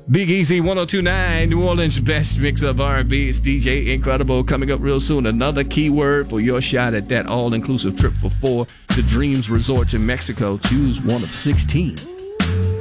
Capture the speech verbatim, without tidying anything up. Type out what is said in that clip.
Big Easy one oh two point nine, New Orleans' best mix of R and B. It's D J Incredible coming up real soon. Another keyword for your shot at that all-inclusive trip for four to Dreams Resorts in Mexico. Choose one of sixteen.